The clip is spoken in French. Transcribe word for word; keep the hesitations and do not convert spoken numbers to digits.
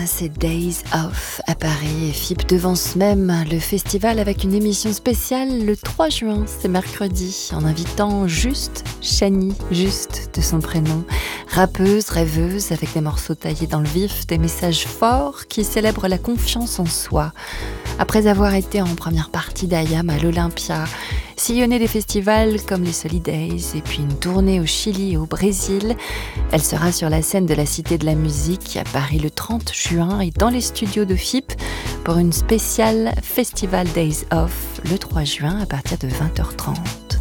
c'est Days Off à Paris et F I P devance même le festival avec une émission spéciale le trois juin, c'est mercredi, en invitant Juste Chani, Juste de son prénom, rappeuse, rêveuse avec des morceaux taillés dans le vif, des messages forts qui célèbrent la confiance en soi. Après avoir été en première partie d'A Y A M à l'Olympia, sillonner des festivals comme les Solidays et puis une tournée au Chili et au Brésil, elle sera sur la scène de la Cité de la Musique à Paris le trente juin et dans les studios de F I P pour une spéciale Festival Days Off le trois juin à partir de vingt heures trente.